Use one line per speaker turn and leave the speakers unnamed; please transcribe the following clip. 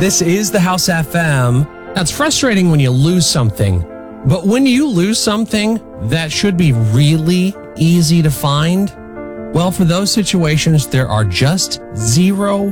This is the House FM. Now, it's frustrating when you lose something, but when you lose something that should be really easy to find, well, for those situations, there are just 0